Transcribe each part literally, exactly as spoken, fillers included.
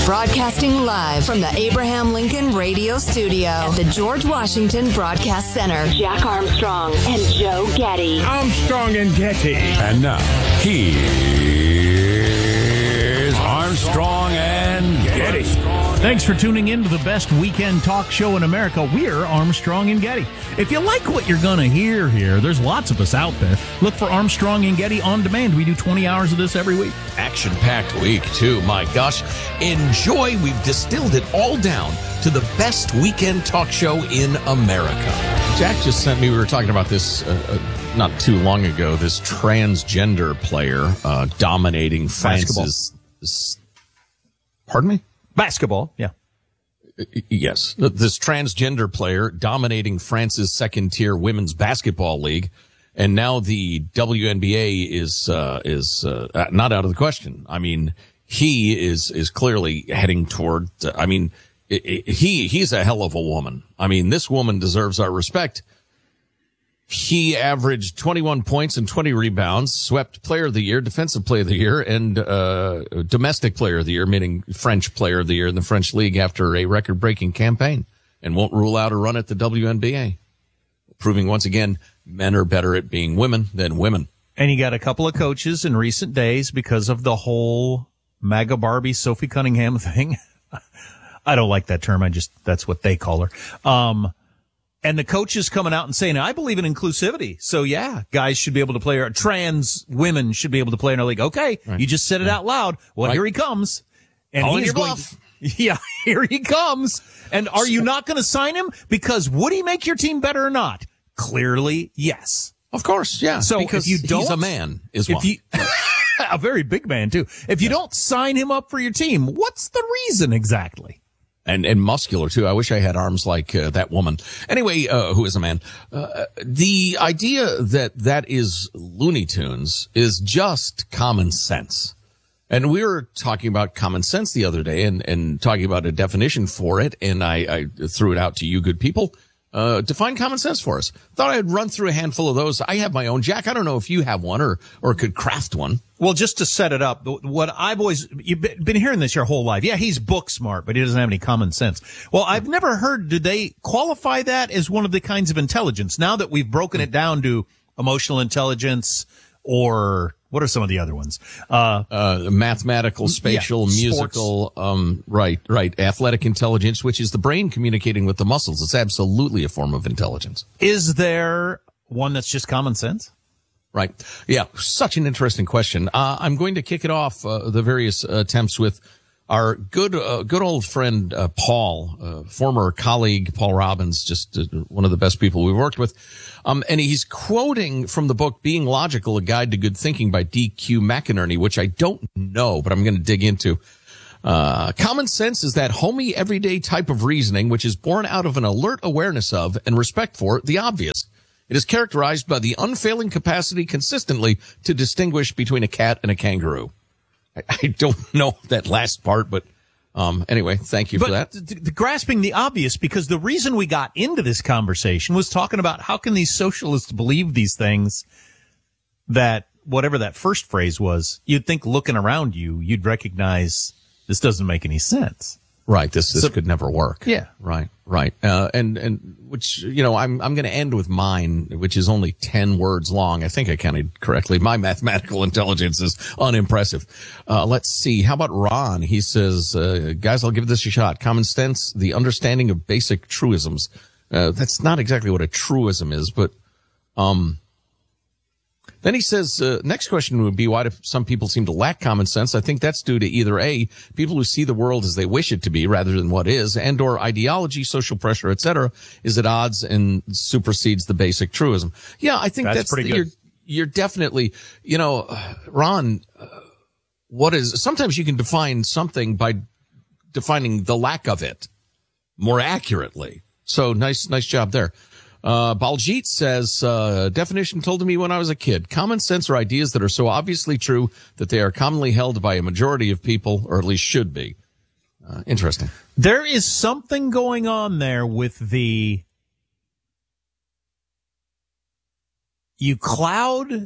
Broadcasting live from the Abraham Lincoln Radio Studio at the George Washington Broadcast Center. Jack Armstrong and Joe Getty. Armstrong and Getty. And now, here's Armstrong and Getty. Thanks for tuning in to the best weekend talk show in America. We're Armstrong and Getty. If you like what you're going to hear here, there's lots of us out there. Look for Armstrong and Getty on demand. We do twenty hours of this every week. Action-packed week, too. My gosh. Enjoy. We've distilled it all down to the best weekend talk show in America. Jack just sent me, we were talking about this uh, uh, not too long ago, this transgender player uh, dominating France's... Pardon me? Basketball, yeah. Yes. This transgender player dominating France's second-tier women's basketball league. And now the W N B A is, uh, is, uh, not out of the question. I mean, he is, is clearly heading toward, uh, I mean, it, it, he, he's a hell of a woman. I mean, this woman deserves our respect. He averaged twenty-one points and twenty rebounds, swept player of the year, defensive player of the year, and, uh, domestic player of the year, meaning French player of the year in the French league after a record-breaking campaign, and won't rule out a run at the W N B A. Proving once again, men are better at being women than women. And you got a couple of coaches in recent days because of the whole MAGA Barbie Sophie Cunningham thing. I don't like that term. I just, that's what they call her. Um, and the coaches coming out and saying, I believe in inclusivity. So yeah, guys should be able to play, or trans women should be able to play in our league. Okay. Right. You just said it right out loud. Well, right. Here he comes. And Calling he's your going bluff. to, yeah, here he comes. And are you not going to sign him? Because would he make your team better or not? Clearly, yes. Of course, yeah. So because if you don't, he's a man, is if one. You, a very big man too. If you yes. don't sign him up for your team, what's the reason exactly? And, and muscular too. I wish I had arms like uh, that woman. Anyway, uh, who is a man? Uh, the idea that that is Looney Tunes is just common sense. And we were talking about common sense the other day and, and talking about a definition for it. And I, I threw it out to you good people. Uh, define common sense for us. Thought I'd run through a handful of those. I have my own. Jack, I don't know if you have one or, or could craft one. Well, just to set it up, what I've always, you've been hearing this your whole life. Yeah, he's book smart, but he doesn't have any common sense. Well, I've never heard, did they qualify that as one of the kinds of intelligence? Now that we've broken it down to emotional intelligence or what are some of the other ones? Uh, uh, mathematical, spatial, yeah, musical, um, right, right. Athletic intelligence, which is the brain communicating with the muscles. It's absolutely a form of intelligence. Is there one that's just common sense? Right. Yeah. Such an interesting question. Uh, I'm going to kick it off, uh, the various uh, attempts with our good, uh, good old friend, uh, Paul, uh, former colleague, Paul Robbins, just uh, one of the best people we worked with. Um, and he's quoting from the book Being Logical, A Guide to Good Thinking by D Q McInerney, which I don't know, but I'm going to dig into. Uh, common sense is that homey, everyday type of reasoning which is born out of an alert awareness of and respect for the obvious. It is characterized by the unfailing capacity consistently to distinguish between a cat and a kangaroo. I, I don't know that last part, but um anyway, thank you but for that. The, the grasping the obvious, because the reason we got into this conversation was talking about how can these socialists believe these things that whatever that first phrase was, you'd think looking around you, you'd recognize this doesn't make any sense. Right. This, this so, could never work. Yeah. Right. Right. Uh, and, and which, you know, I'm, I'm going to end with mine, which is only ten words long. I think I counted correctly. My mathematical intelligence is unimpressive. Uh, let's see. How about Ron? He says, uh, guys, I'll give this a shot. Common sense, the understanding of basic truisms. Uh, that's not exactly what a truism is, but, um, then he says, uh, next question would be, why do some people seem to lack common sense? I think that's due to either A, people who see the world as they wish it to be rather than what is, and or ideology, social pressure, et cetera, is at odds and supersedes the basic truism. Yeah, I think that's, that's pretty the, good. You're, you're definitely, you know, uh, Ron, uh, what is, sometimes you can define something by defining the lack of it more accurately. So nice, nice job there. Uh, Baljit says, uh, definition told to me when I was a kid. Common sense are ideas that are so obviously true that they are commonly held by a majority of people, or at least should be. Uh, interesting. There is something going on there with the, you cloud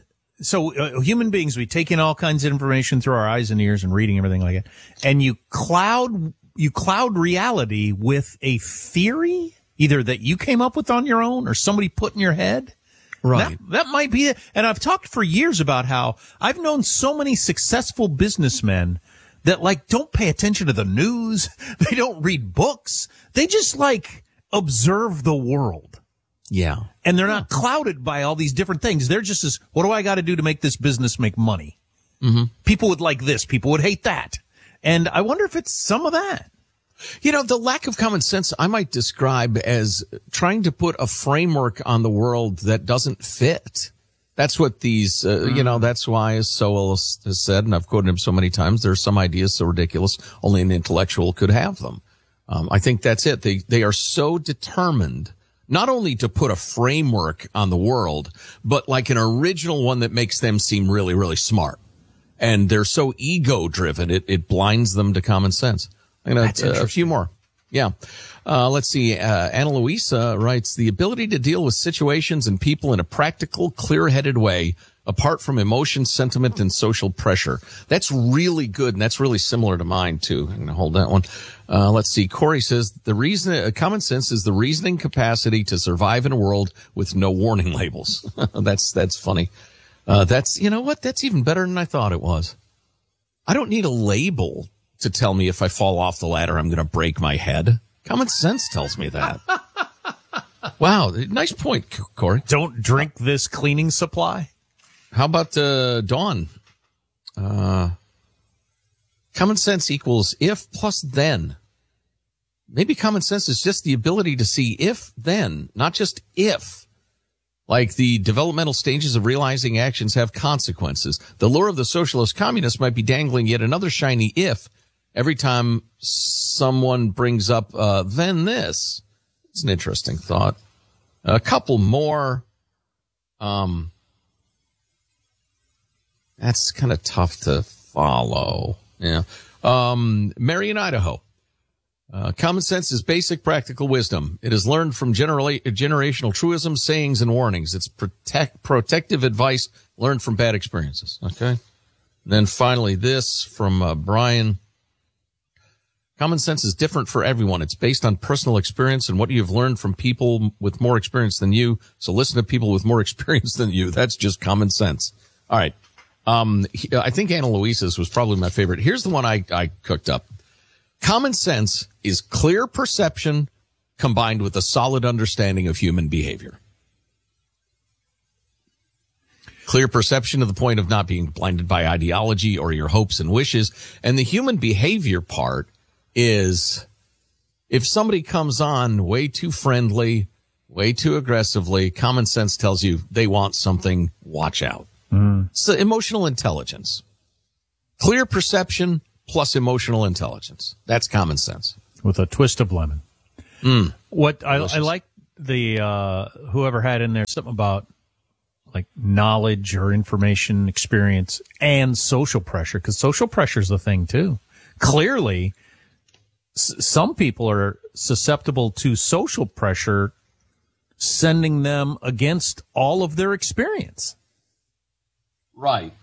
so uh, human beings, we take in all kinds of information through our eyes and ears and reading everything like that. And you cloud, you cloud reality with a theory, either that you came up with on your own or somebody put in your head. Right. That, that might be it. And I've talked for years about how I've known so many successful businessmen that like don't pay attention to the news. They don't read books. They just like observe the world. Yeah. And they're not clouded by all these different things. They're just as, what do I got to do to make this business make money? Mm-hmm. People would like this. People would hate that. And I wonder if it's some of that. You know, the lack of common sense I might describe as trying to put a framework on the world that doesn't fit. That's what these, uh, mm. you know, that's why, as Sowell has said, and I've quoted him so many times, there are some ideas so ridiculous, only an intellectual could have them. Um, I think that's it. They, they are so determined not only to put a framework on the world, but like an original one that makes them seem really, really smart. And they're so ego driven, it, it blinds them to common sense. I'm gonna, uh, a few more. Yeah. Uh, let's see. Uh, Anna Luisa writes, the ability to deal with situations and people in a practical, clear-headed way, apart from emotion, sentiment, and social pressure. That's really good, and that's really similar to mine, too. I'm going to hold that one. Uh, let's see. Corey says, the reason, uh, common sense is the reasoning capacity to survive in a world with no warning labels. that's, that's funny. Uh, that's, you know what? That's even better than I thought it was. I don't need a label to tell me if I fall off the ladder, I'm going to break my head. Common sense tells me that. Wow. Nice point, Corey. Don't drink this cleaning supply. How about, uh, Dawn? Uh, common sense equals if plus then. Maybe common sense is just the ability to see if then, not just if. Like the developmental stages of realizing actions have consequences. The lure of the socialist communist might be dangling yet another shiny if every time someone brings up, uh, then this. It's an interesting thought. A couple more. Um, that's kind of tough to follow. Yeah. Um, Mary in Idaho. Uh, common sense is basic practical wisdom. It is learned from genera- generational truisms, sayings, and warnings. It's protect, protective advice learned from bad experiences. Okay. And then finally, this from uh, Brian. Common sense is different for everyone. It's based on personal experience and what you've learned from people with more experience than you. So listen to people with more experience than you. That's just common sense. All right. Um, I think Anna Luisa's was probably my favorite. Here's the one I, I cooked up. Common sense is clear perception combined with a solid understanding of human behavior. Clear perception to the point of not being blinded by ideology or your hopes and wishes. And the human behavior part is if somebody comes on way too friendly, way too aggressively, common sense tells you they want something, watch out. Mm. So emotional intelligence. Clear perception plus emotional intelligence. That's common sense. With a twist of lemon. Mm. What I, I like the, uh, whoever had in there something about like knowledge or information, experience, and social pressure, because social pressure is the thing too. Clearly, s- some people are susceptible to social pressure sending them against all of their experience. Right.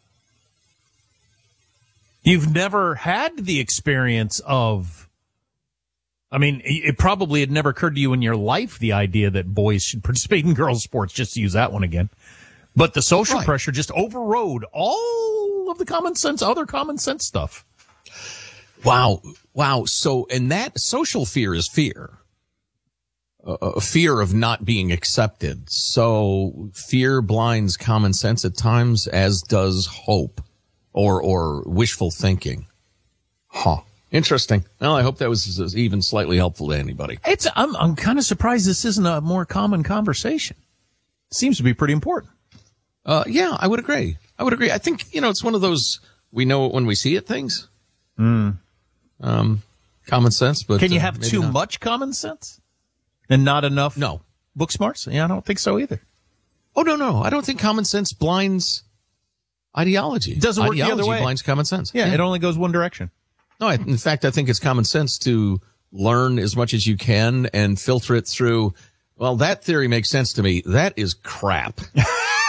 You've never had the experience of, I mean, it probably had never occurred to you in your life, the idea that boys should participate in girls' sports, just to use that one again. But the social right. pressure just overrode all of the common sense, other common sense stuff. Wow. Wow. So, and that social fear is fear. A fear of not being accepted. So fear blinds common sense at times, as does hope or, or wishful thinking. Huh. Interesting. Well, I hope that was even slightly helpful to anybody. It's, I'm, I'm kind of surprised this isn't a more common conversation. It seems to be pretty important. Uh, yeah, I would agree. I would agree. I think, you know, it's one of those, we know it when we see it things. Mm. Um, common sense, but. Can you uh, have too not. much common sense and not enough? No. Book smarts? Yeah, I don't think so either. Oh, no, no. I don't think common sense blinds ideology. It doesn't work ideology the other way. Blinds common sense. Yeah, yeah, it only goes one direction. No, I, in fact, I think it's common sense to learn as much as you can and filter it through. Well, that theory makes sense to me. That is crap.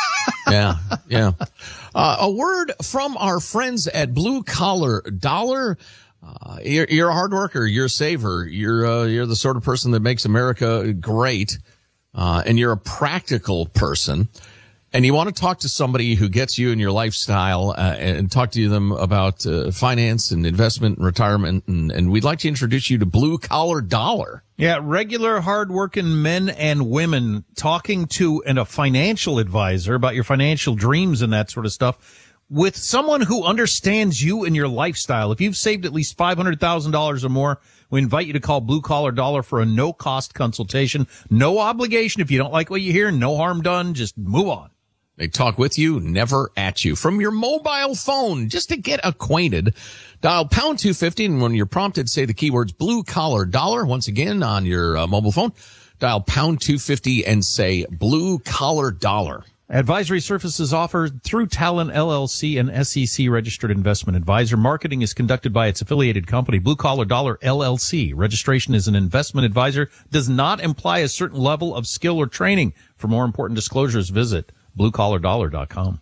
Yeah, yeah. Uh, a word from our friends at Blue Collar Dollar. Uh, you're, you're a hard worker. You're a saver. You're uh, you're the sort of person that makes America great, uh, and you're a practical person. And you want to talk to somebody who gets you in your lifestyle, uh, and talk to them about uh, finance and investment and retirement. And, and we'd like to introduce you to Blue Collar Dollar. Yeah, regular hardworking men and women talking to and a financial advisor about your financial dreams and that sort of stuff with someone who understands you and your lifestyle. If you've saved at least five hundred thousand dollars or more, we invite you to call Blue Collar Dollar for a no-cost consultation. No obligation. If you don't like what you hear, no harm done. Just move on. They talk with you, never at you. From your mobile phone, just to get acquainted, dial pound two fifty, and when you're prompted, say the keywords Blue Collar Dollar. Once again, on your uh, mobile phone, dial pound two fifty and say Blue Collar Dollar. Advisory services offered through Talon L L C, an S E C-registered investment advisor. Marketing is conducted by its affiliated company, Blue Collar Dollar L L C. Registration as an investment advisor does not imply a certain level of skill or training. For more important disclosures, visit blue collar dollar dot com.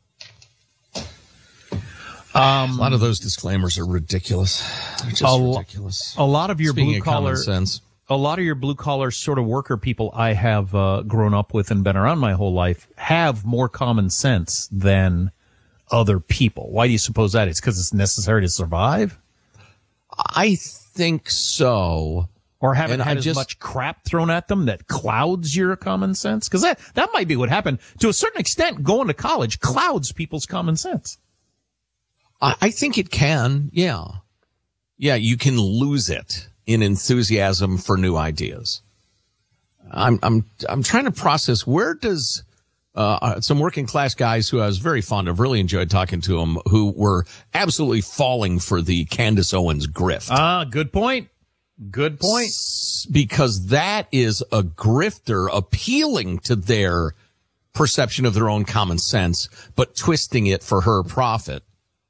Um, a lot of those disclaimers are ridiculous. They're just a, ridiculous. A lot of your Speaking blue of collar, common sense. a lot of your blue collar sort of worker people I have uh, grown up with and been around my whole life have more common sense than other people. Why do you suppose that is? Because it's necessary to survive? I think so. Or haven't And had I as just- much crap thrown at them that clouds your common sense? Because that, that might be what happened. To a certain extent, going to college clouds people's common sense. I, I think it can. Yeah. Yeah, you can lose it in enthusiasm for new ideas. I'm, I'm, I'm trying to process, where does, uh, some working class guys who I was very fond of, really enjoyed talking to them, who were absolutely falling for the Candace Owens grift. Ah, good point. Good point. Because that is a grifter appealing to their perception of their own common sense, but twisting it for her profit.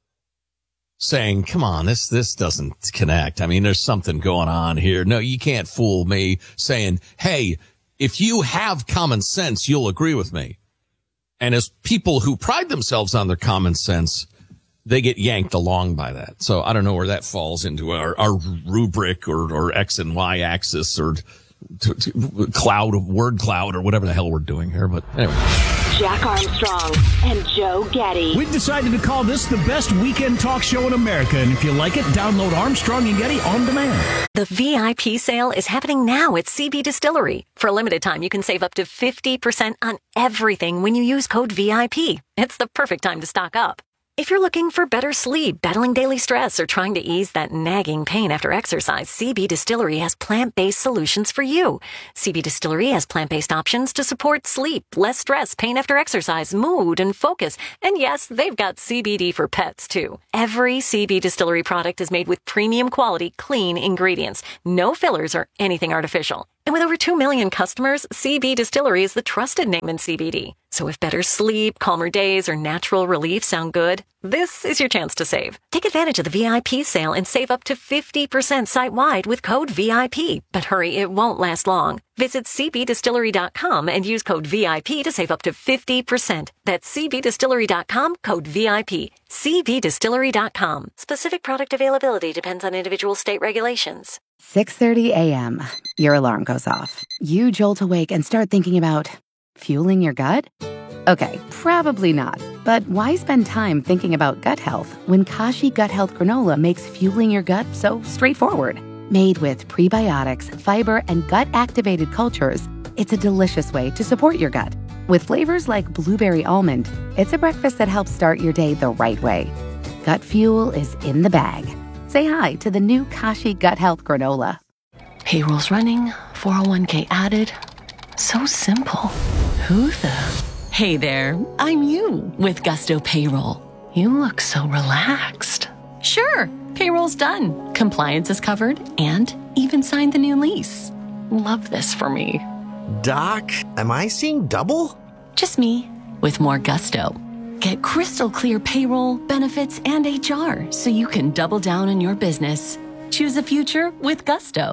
Saying, come on, this, this doesn't connect. I mean, there's something going on here. No, you can't fool me. Saying, hey, if you have common sense, you'll agree with me. And as people who pride themselves on their common sense, they get yanked along by that. So I don't know where that falls into our, our rubric or, or X and Y axis or t- t- cloud, word cloud or whatever the hell we're doing here. But anyway. Jack Armstrong and Joe Getty. We've decided to call this the best weekend talk show in America. And if you like it, download Armstrong and Getty on demand. The V I P sale is happening now at C B Distillery. For a limited time, you can save up to fifty percent on everything when you use code V I P. It's the perfect time to stock up. If you're looking for better sleep, battling daily stress, or trying to ease that nagging pain after exercise, C B Distillery has plant-based solutions for you. C B Distillery has plant-based options to support sleep, less stress, pain after exercise, mood, and focus. And yes, they've got C B D for pets, too. Every C B Distillery product is made with premium quality, clean ingredients. No fillers or anything artificial. And with over two million customers, C B Distillery is the trusted name in C B D. So if better sleep, calmer days, or natural relief sound good, this is your chance to save. Take advantage of the V I P sale and save up to fifty percent site-wide with code V I P. But hurry, it won't last long. Visit c b distillery dot com and use code V I P to save up to fifty percent. That's c b distillery dot com, code V I P. c b distillery dot com. Specific product availability depends on individual state regulations. six thirty a.m. Your alarm goes off. You jolt awake and start thinking about fueling your gut? Okay, probably not. But why spend time thinking about gut health when Kashi Gut Health Granola makes fueling your gut so straightforward? Made with prebiotics, fiber, and gut-activated cultures, it's a delicious way to support your gut. With flavors like blueberry almond, it's a breakfast that helps start your day the right way. Gut fuel is in the bag. Say hi to the new Kashi Gut Health Granola. Payroll's running, four oh one k added. So simple. Who the? Hey there, I'm you with Gusto Payroll. You look so relaxed. Sure, payroll's done. Compliance is covered and even signed the new lease. Love this for me. Doc, am I seeing double? Just me with more gusto. Get crystal clear payroll, benefits, and H R so you can double down on your business. Choose a future with Gusto.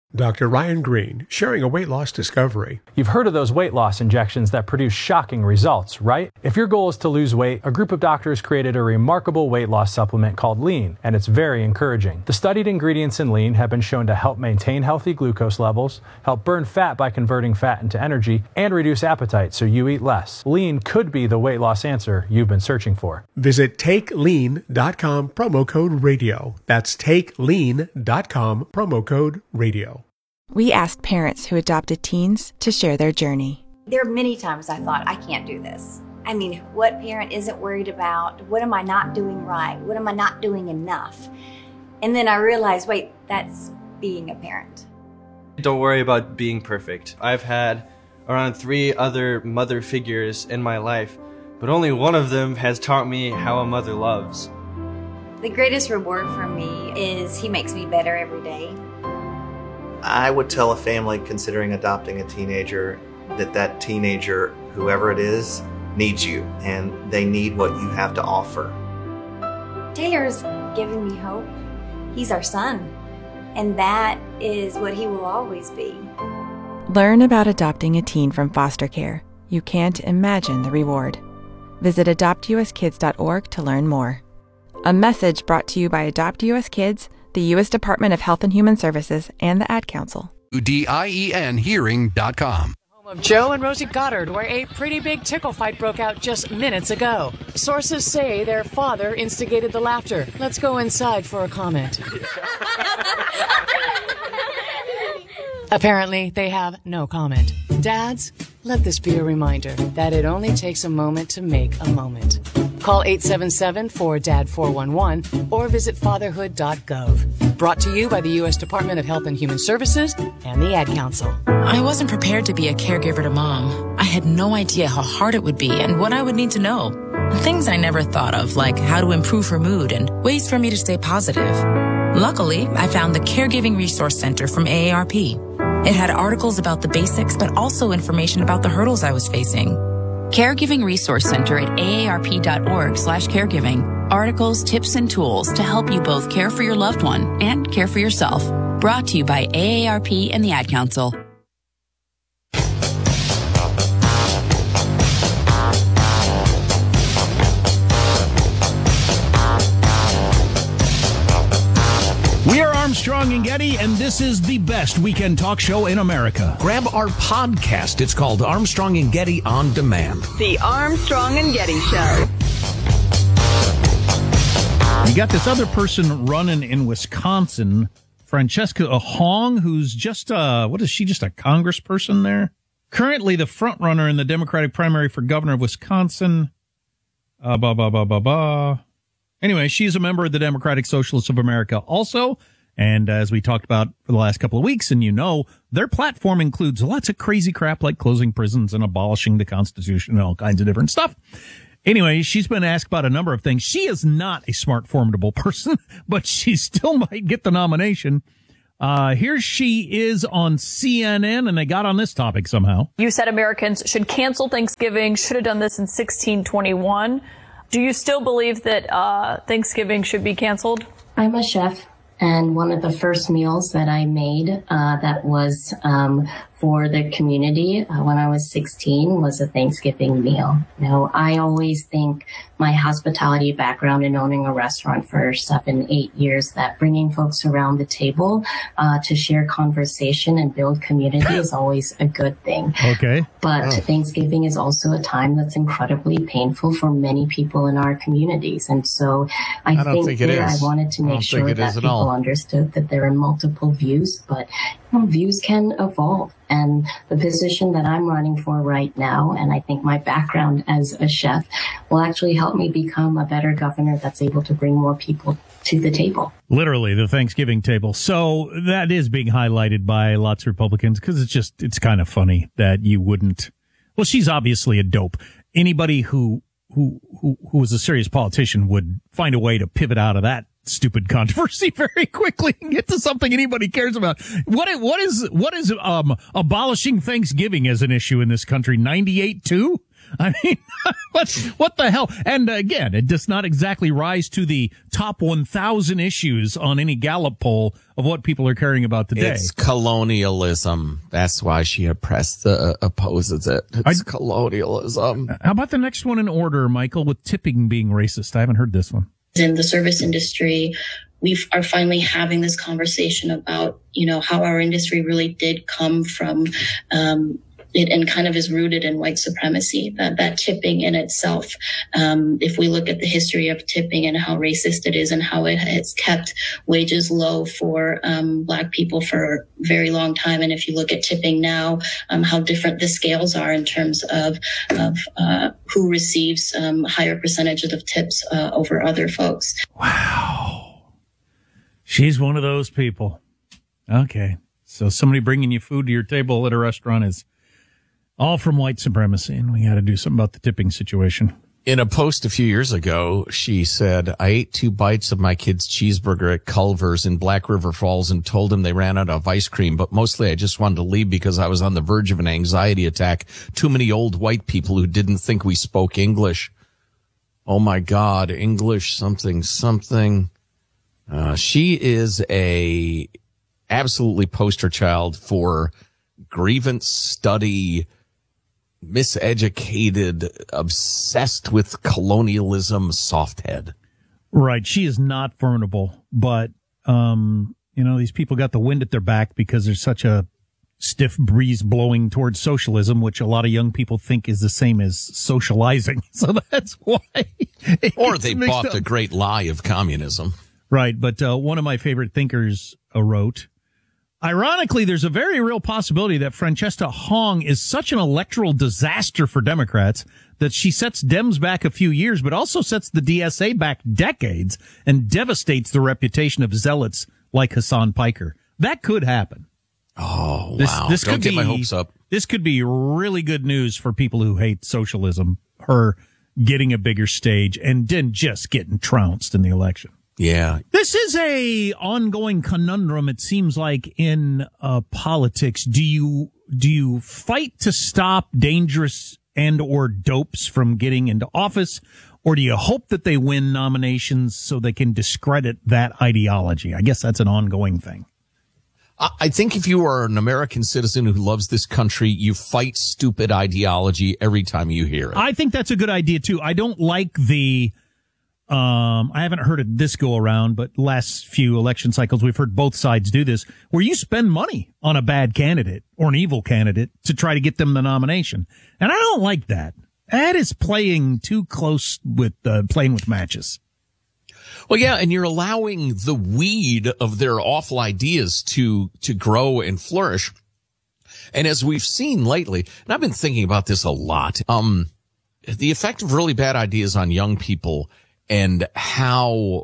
Doctor Ryan Green, sharing a weight loss discovery. You've heard of those weight loss injections that produce shocking results, right? If your goal is to lose weight, a group of doctors created a remarkable weight loss supplement called Lean, and it's very encouraging. The studied ingredients in Lean have been shown to help maintain healthy glucose levels, help burn fat by converting fat into energy, and reduce appetite so you eat less. Lean could be the weight loss answer you've been searching for. Visit take lean dot com, promo code radio. That's take lean dot com, promo code radio. We asked parents who adopted teens to share their journey. There are many times I thought, I can't do this. I mean, what parent isn't worried about? What am I not doing right? What am I not doing enough? And then I realized, wait, that's being a parent. Don't worry about being perfect. I've had around three other mother figures in my life, but only one of them has taught me how a mother loves. The greatest reward for me is he makes me better every day. I would tell a family considering adopting a teenager that that teenager, whoever it is, needs you, and they need what you have to offer. Taylor's given me hope. He's our son, and that is what he will always be. Learn about adopting a teen from foster care. You can't imagine the reward. Visit adopt u s kids dot org to learn more. A message brought to you by Adopt U S Kids, the U S Department of Health and Human Services, and the Ad Council. D I E N hearing dot com. Home of Joe and Rosie Goddard, where a pretty big tickle fight broke out just minutes ago. Sources say their father instigated the laughter. Let's go inside for a comment. Apparently, they have no comment. Dads, let this be a reminder that it only takes a moment to make a moment. Call eight seven seven, four D A D, four one one or visit fatherhood dot gov. Brought to you by the U S Department of Health and Human Services and the Ad Council. I wasn't prepared to be a caregiver to Mom. I had no idea how hard it would be and what I would need to know. Things I never thought of, like how to improve her mood and ways for me to stay positive. Luckily, I found the Caregiving Resource Center from A A R P. It had articles about the basics, but also information about the hurdles I was facing. Caregiving Resource Center at A A R P dot org slash caregiving. Articles, tips, and tools to help you both care for your loved one and care for yourself. Brought to you by A A R P and the Ad Council. We are Armstrong and Getty, and this is the best weekend talk show in America. Grab our podcast. It's called Armstrong and Getty On Demand. The Armstrong and Getty Show. You got this other person running in Wisconsin, Francesca Hong, who's just, uh, what is she, just a congressperson there? Currently the front runner in the Democratic primary for governor of Wisconsin. Uh, blah, blah, blah, blah, blah. Anyway, she's a member of the Democratic Socialists of America also. And as we talked about for the last couple of weeks, and you know, their platform includes lots of crazy crap like closing prisons and abolishing the Constitution and all kinds of different stuff. Anyway, she's been asked about a number of things. She is not a smart, formidable person, but she still might get the nomination. Uh, here she is on C N N, and they got on this topic somehow. You said Americans should cancel Thanksgiving, should have done this in sixteen twenty-one. Do you still believe that uh, Thanksgiving should be canceled? I'm a chef, and one of the first meals that I made uh, that was um, for the community uh, when I was sixteen was a Thanksgiving meal. You know, I always think my hospitality background in owning a restaurant for seven, eight years, that bringing folks around the table uh, to share conversation and build community is always a good thing. Okay. But Oh. Thanksgiving is also a time that's incredibly painful for many people in our communities. And so I, I don't think, think it that is. I wanted to I make don't sure think it that is at people all. understood that there are multiple views, but you know, views can evolve. And the position that I'm running for right now, and I think my background as a chef, will actually help me become a better governor that's able to bring more people to the table. Literally, the Thanksgiving table. So that is being highlighted by lots of Republicans because it's just, it's kind of funny that you wouldn't. Well, she's obviously a dope. Anybody who, who, who, who was a serious politician would find a way to pivot out of that stupid controversy very quickly and get to something anybody cares about. What, is- what is, what is, um, abolishing Thanksgiving as an issue in this country? ninety-eight too? I mean, what, what the hell? And again, it does not exactly rise to the top one thousand issues on any Gallup poll of what people are caring about today. It's colonialism. That's why she oppressed the, uh, opposes it. It's I, colonialism. How about the next one in order, Michael, with tipping being racist? I haven't heard this one. In the service industry, we are finally having this conversation about, you know, how our industry really did come from um, it and kind of is rooted in white supremacy, that, that tipping in itself. Um, if we look at the history of tipping and how racist it is and how it has kept wages low for um, Black people for a very long time. And if you look at tipping now, um, how different the scales are in terms of, of uh, who receives um, higher percentages of tips uh, over other folks. Wow. She's one of those people. Okay. So somebody bringing you food to your table at a restaurant is all from white supremacy, and we got to do something about the tipping situation. In a post a few years ago, she said, I ate two bites of my kid's cheeseburger at Culver's in Black River Falls and told him they ran out of ice cream, but mostly I just wanted to leave because I was on the verge of an anxiety attack. Too many old white people who didn't think we spoke English. Oh, my God, English something, something. Uh, she is a absolutely poster child for grievance study, miseducated, obsessed with colonialism, soft head. Right. She is not formidable, but, um, you know, these people got the wind at their back because there's such a stiff breeze blowing towards socialism, which a lot of young people think is the same as socializing. So that's why. Or they bought up the great lie of communism. Right. But uh, one of my favorite thinkers uh, wrote, ironically, there's a very real possibility that Francesca Hong is such an electoral disaster for Democrats that she sets Dems back a few years, but also sets the D S A back decades and devastates the reputation of zealots like Hassan Piker. That could happen. Oh, this, wow. This Don't could get be, my hopes up. This could be really good news for people who hate socialism, her getting a bigger stage and then just getting trounced in the election. Yeah. This is a ongoing conundrum, it seems like, in uh, politics. Do you do you fight to stop dangerous and or dopes from getting into office, or do you hope that they win nominations so they can discredit that ideology? I guess that's an ongoing thing. I think if you are an American citizen who loves this country, you fight stupid ideology every time you hear it. I think that's a good idea, too. I don't like the... Um, I haven't heard it this go around, but last few election cycles, we've heard both sides do this, where you spend money on a bad candidate or an evil candidate to try to get them the nomination. And I don't like that. That is playing too close with, uh, playing with matches. Well, yeah, and you're allowing the weed of their awful ideas to, to grow and flourish. And as we've seen lately, and I've been thinking about this a lot, um, the effect of really bad ideas on young people and how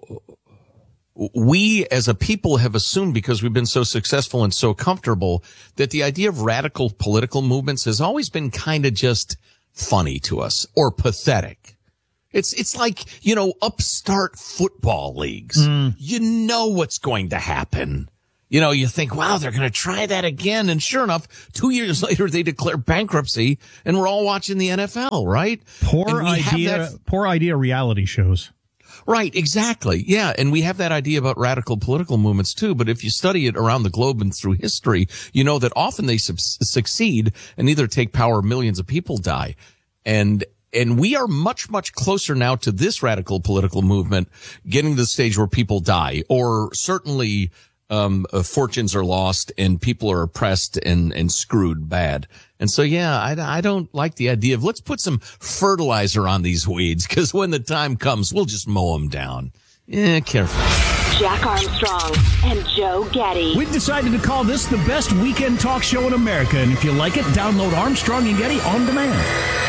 we as a people have assumed, because we've been so successful and so comfortable, that the idea of radical political movements has always been kind of just funny to us or pathetic. It's, it's like, you know, upstart football leagues. Mm. You know what's going to happen. You know, you think, wow, they're going to try that again. And sure enough, two years later, they declare bankruptcy and we're all watching the N F L, right? Poor idea, that... poor idea reality shows. Right, exactly. Yeah, and we have that idea about radical political movements too, but if you study it around the globe and through history, you know that often they sub- succeed and either take power, millions of people die. And and we are much, much closer now to this radical political movement getting to the stage where people die, or certainly um uh, fortunes are lost and people are oppressed and and screwed bad. And so, yeah, I, I don't like the idea of let's put some fertilizer on these weeds, because when the time comes, we'll just mow them down. Yeah, careful. Jack Armstrong and Joe Getty. We've decided to call this the best weekend talk show in America. And if you like it, download Armstrong and Getty on demand.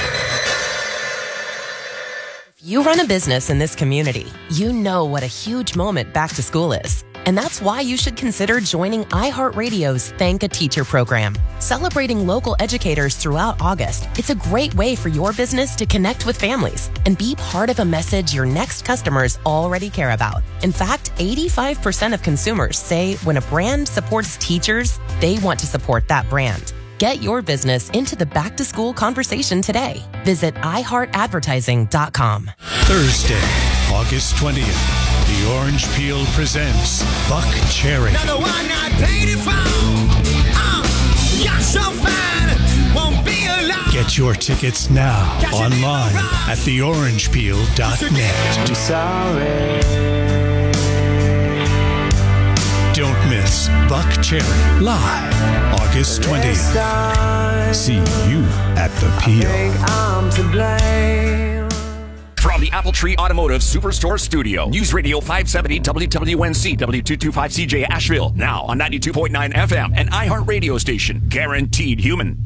If you run a business in this community, you know what a huge moment back to school is. And that's why you should consider joining iHeartRadio's Thank a Teacher program. Celebrating local educators throughout August, it's a great way for your business to connect with families and be part of a message your next customers already care about. In fact, eighty-five percent of consumers say when a brand supports teachers, they want to support that brand. Get your business into the back-to-school conversation today. Visit i heart advertising dot com. Thursday, August twentieth, the Orange Peel presents Buck Cherry. Another one I paid it for. Uh, you're so fine, won't be alone. Get your tickets now online at the orange peel dot net. I'm sorry. Don't miss Buck Cherry live August twentieth. See you at the Peel. I'm to blame. From the Apple Tree Automotive Superstore Studio, News Radio five seventy W W N C W two twenty-five C J Asheville, now on ninety-two point nine F M, an iHeart radio station, guaranteed human.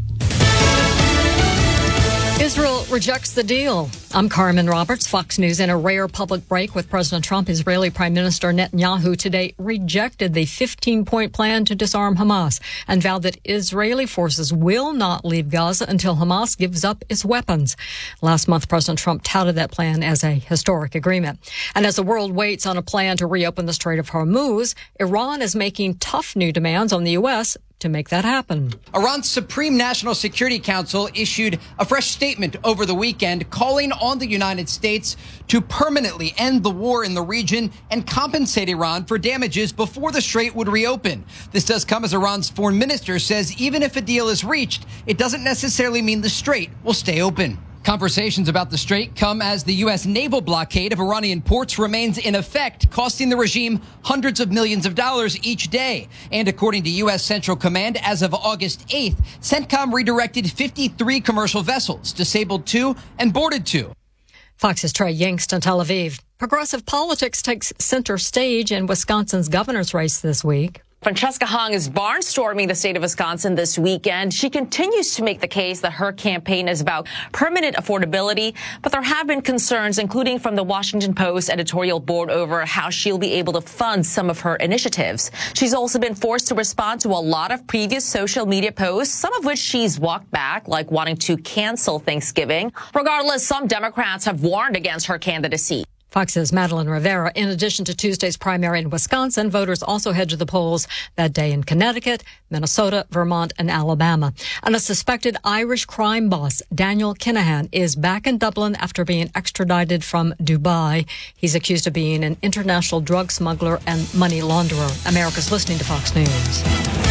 Israel rejects the deal. I'm Carmen Roberts, Fox News. In a rare public break with President Trump, Israeli Prime Minister Netanyahu today rejected the fifteen-point plan to disarm Hamas and vowed that Israeli forces will not leave Gaza until Hamas gives up its weapons. Last month, President Trump touted that plan as a historic agreement. And as the world waits on a plan to reopen the Strait of Hormuz, Iran is making tough new demands on the U S to make that happen. Iran's Supreme National Security Council issued a fresh statement over the weekend calling on the United States to permanently end the war in the region and compensate Iran for damages before the strait would reopen. This does come as Iran's foreign minister says even if a deal is reached, it doesn't necessarily mean the strait will stay open. Conversations about the strait come as the U S naval blockade of Iranian ports remains in effect, costing the regime hundreds of millions of dollars each day. And according to U S Central Command, as of August eighth, CENTCOM redirected fifty-three commercial vessels, disabled two and boarded two. Fox's Trey Yingst in Tel Aviv. Progressive politics takes center stage in Wisconsin's governor's race this week. Francesca Hong is barnstorming the state of Wisconsin this weekend. She continues to make the case that her campaign is about permanent affordability, but there have been concerns, including from the Washington Post editorial board, over how she'll be able to fund some of her initiatives. She's also been forced to respond to a lot of previous social media posts, some of which she's walked back, like wanting to cancel Thanksgiving. Regardless, some Democrats have warned against her candidacy. Fox's Madeline Rivera. In addition to Tuesday's primary in Wisconsin, voters also head to the polls that day in Connecticut, Minnesota, Vermont, and Alabama. And a suspected Irish crime boss, Daniel Kinahan, is back in Dublin after being extradited from Dubai. He's accused of being an international drug smuggler and money launderer. America's listening to Fox News.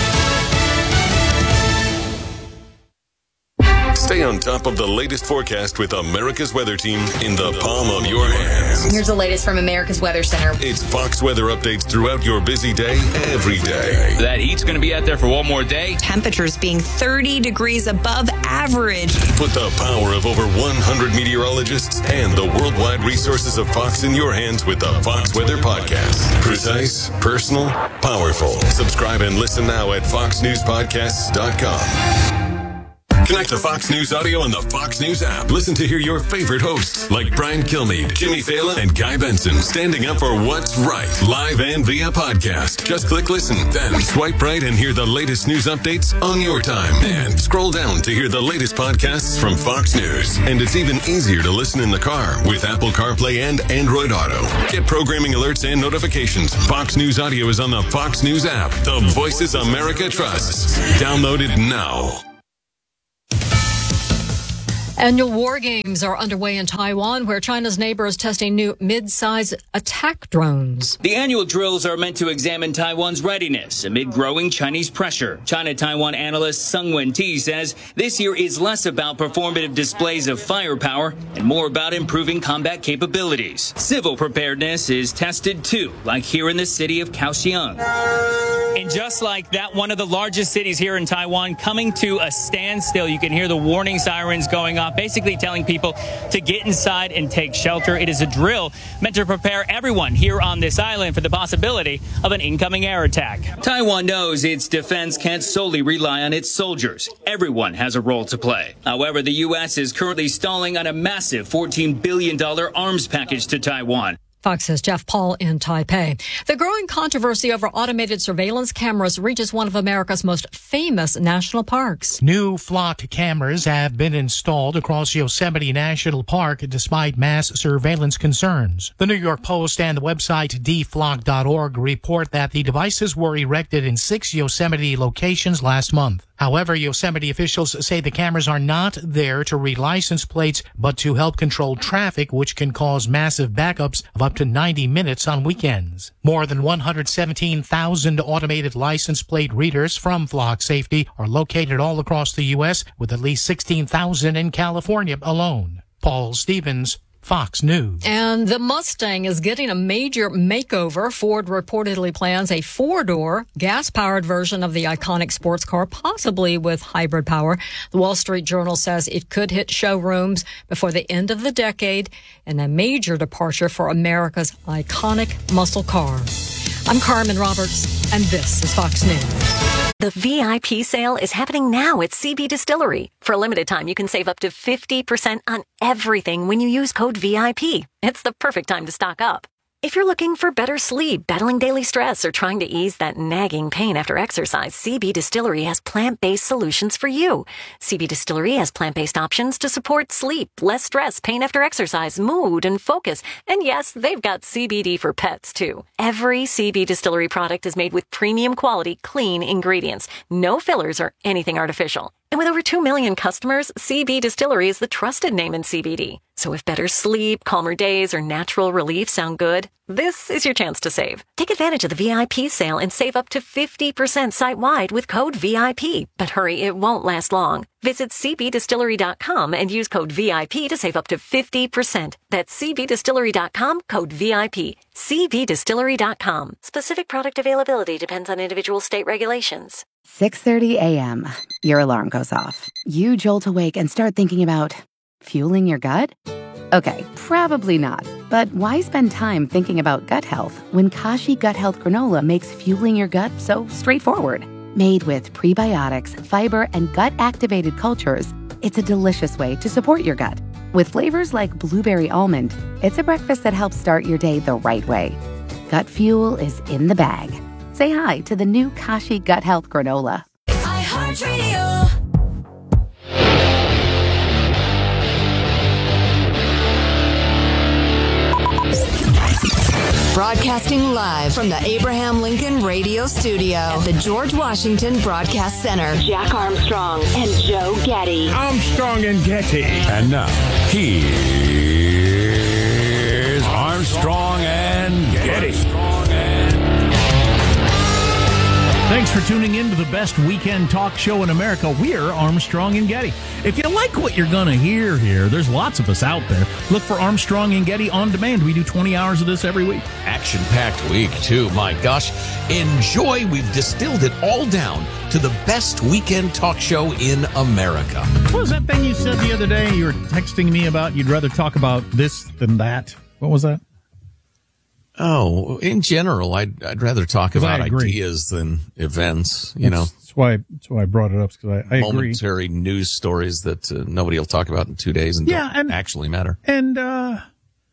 Stay on top of the latest forecast with America's Weather Team in the palm of your hands. Here's the latest from America's Weather Center. It's Fox weather updates throughout your busy day, every day. That heat's going to be out there for one more day. Temperatures being thirty degrees above average. Put the power of over one hundred meteorologists and the worldwide resources of Fox in your hands with the Fox Weather Podcast. Precise, personal, powerful. Subscribe and listen now at fox news podcasts dot com. Connect to Fox News Audio on the Fox News app. Listen to hear your favorite hosts like Brian Kilmeade, Jimmy Fallon, and Guy Benson standing up for what's right, live and via podcast. Just click listen, then swipe right and hear the latest news updates on your time. And scroll down to hear the latest podcasts from Fox News. And it's even easier to listen in the car with Apple CarPlay and Android Auto. Get programming alerts and notifications. Fox News Audio is on the Fox News app. The voices America trusts. Download it now. Annual war games are underway in Taiwan, where China's neighbor is testing new mid-size attack drones. The annual drills are meant to examine Taiwan's readiness amid growing Chinese pressure. China-Taiwan analyst Sung Wen-Ti says this year is less about performative displays of firepower and more about improving combat capabilities. Civil preparedness is tested too, like here in the city of Kaohsiung. And just like that, one of the largest cities here in Taiwan coming to a standstill. You can hear the warning sirens going off, basically telling people to get inside and take shelter. It is a drill meant to prepare everyone here on this island for the possibility of an incoming air attack. Taiwan knows its defense can't solely rely on its soldiers. Everyone has a role to play. However, the U S is currently stalling on a massive fourteen billion dollars arms package to Taiwan. Fox's Jeff Paul in Taipei. The growing controversy over automated surveillance cameras reaches one of America's most famous national parks. New flocked cameras have been installed across Yosemite National Park despite mass surveillance concerns. The New York Post and the website d flock dot org report that the devices were erected in six Yosemite locations last month. However, Yosemite officials say the cameras are not there to read license plates, but to help control traffic, which can cause massive backups of up to ninety minutes on weekends. More than one hundred seventeen thousand automated license plate readers from Flock Safety are located all across the U S, with at least sixteen thousand in California alone. Paul Stevens, Fox News. And the Mustang is getting a major makeover. Ford reportedly plans a four-door, gas-powered version of the iconic sports car, possibly with hybrid power. The Wall Street Journal says it could hit showrooms before the end of the decade, and a major departure for America's iconic muscle car. I'm Carmen Roberts, and this is Fox News. The V I P sale is happening now at C B Distillery. For a limited time, you can save up to fifty percent on everything when you use code V I P. It's the perfect time to stock up. If you're looking for better sleep, battling daily stress, or trying to ease that nagging pain after exercise, C B Distillery has plant-based solutions for you. C B Distillery has plant-based options to support sleep, less stress, pain after exercise, mood, and focus. And yes, they've got C B D for pets, too. Every C B Distillery product is made with premium quality, clean ingredients. No fillers or anything artificial. And with over two million customers, C B Distillery is the trusted name in C B D. So if better sleep, calmer days, or natural relief sound good, this is your chance to save. Take advantage of the V I P sale and save up to fifty percent site-wide with code V I P. But hurry, it won't last long. Visit c b distillery dot com and use code V I P to save up to fifty percent. That's c b distillery dot com, code V I P. c b distillery dot com. Specific product availability depends on individual state regulations. six thirty a.m. Your alarm goes off. You jolt awake and start thinking about fueling your gut? Okay, probably not. But why spend time thinking about gut health when Kashi Gut Health Granola makes fueling your gut so straightforward? Made with prebiotics, fiber, and gut-activated cultures, it's a delicious way to support your gut. With flavors like blueberry almond, it's a breakfast that helps start your day the right way. Gut fuel is in the bag. Say hi to the new Kashi Gut Health Granola. iHeartRadio. Broadcasting live from the Abraham Lincoln Radio Studio at the George Washington Broadcast Center. Jack Armstrong and Joe Getty. Armstrong and Getty. And now, here's Armstrong and Getty. Thanks for tuning in to the best weekend talk show in America. We're Armstrong and Getty. If you like what you're going to hear here, there's lots of us out there. Look for Armstrong and Getty on demand. We do twenty hours of this every week. Action-packed week, too. My gosh. Enjoy. We've distilled it all down to the best weekend talk show in America. What was that thing you said the other day? You were texting me about you'd rather talk about this than that. What was that? Oh, in general, I'd I'd rather talk about ideas than events. You that's, know, that's why that's why I brought it up, because I, I agree. Momentary news stories that uh, nobody will talk about in two days and yeah, don't and, actually matter. And uh,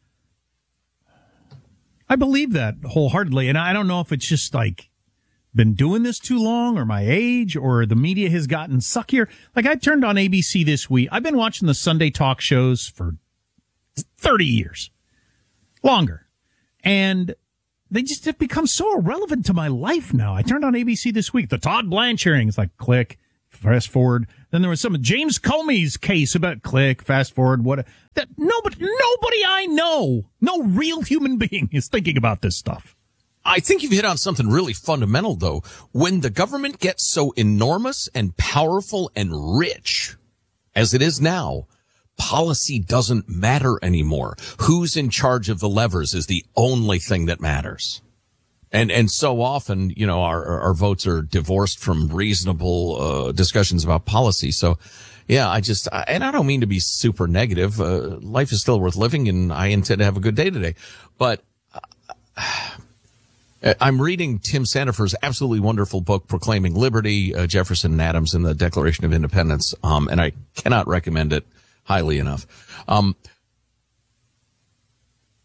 I believe that wholeheartedly. And I don't know if it's just like been doing this too long, or my age, or the media has gotten suckier. Like, I turned on A B C this week. I've been watching the Sunday talk shows for thirty years, longer. And they just have become so irrelevant to my life now. I turned on A B C this week. The Todd Blanche hearing is like, click, fast forward. Then there was some James Comey's case about click, fast forward. What that nobody, nobody I know, no real human being is thinking about this stuff. I think you've hit on something really fundamental, though. When the government gets so enormous and powerful and rich as it is now, policy doesn't matter anymore. Who's in charge of the levers is the only thing that matters. And, and so often, you know, our, our votes are divorced from reasonable, uh, discussions about policy. So, yeah, I just, I, and I don't mean to be super negative. Uh, life is still worth living, and I intend to have a good day today. But, uh, I'm reading Tim Sandefur's absolutely wonderful book, Proclaiming Liberty, uh, Jefferson and Adams and the Declaration of Independence. Um, and I cannot recommend it highly enough. Um,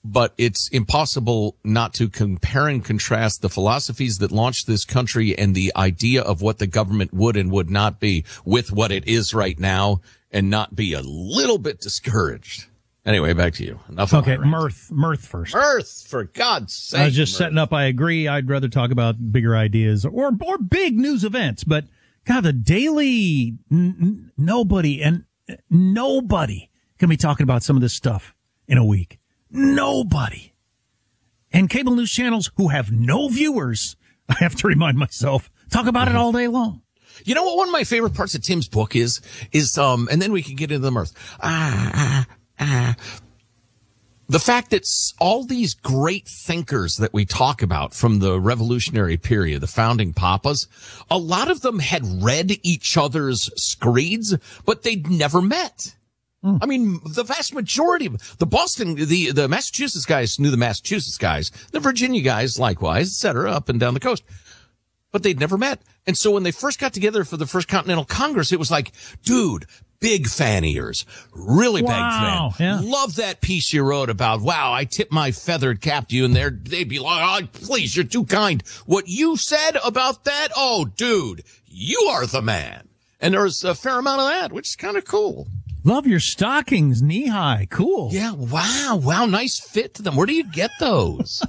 but it's impossible not to compare and contrast the philosophies that launched this country and the idea of what the government would and would not be with what it is right now, and not be a little bit discouraged. Anyway, back to you. Enough okay, of my rant. mirth, mirth first. Mirth, for God's sake. I was just mirth. setting up. I agree. I'd rather talk about bigger ideas or or big news events. But God, the daily n- n- nobody and nobody can be talking about some of this stuff in a week. Nobody. And cable news channels who have no viewers, I have to remind myself, talk about mm-hmm. it all day long. You know what one of my favorite parts of Tim's book is? Is, um, and then we can get into the mirth. Ah, ah, ah. The fact that all these great thinkers that we talk about from the revolutionary period, the founding papas, a lot of them had read each other's screeds, but they'd never met. I mean, the vast majority of the Boston, the, the Massachusetts guys knew the Massachusetts guys, the Virginia guys likewise, et cetera, up and down the coast. But they'd never met. And so when they first got together for the First Continental Congress, it was like, dude, big fan ears, really wow, big fan. Yeah. Love that piece you wrote about, wow, I tip my feathered cap to you, and they're, they'd be like, oh, please, you're too kind. What you said about that, oh, dude, you are the man. And there's a fair amount of that, which is kind of cool. Love your stockings, knee high. Cool. Yeah. Wow. Wow. Nice fit to them. Where do you get those?